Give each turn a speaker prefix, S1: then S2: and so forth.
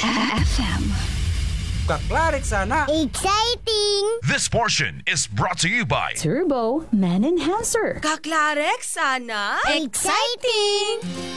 S1: FM.
S2: Kaklarik sana.
S3: Exciting!
S4: This portion is brought to you by
S1: Turbo Man Enhancer.
S5: Kaklarek sana.
S3: Exciting!